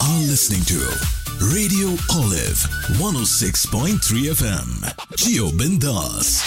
are listening to Radio Olive 106.3 FM. Gio Bindas.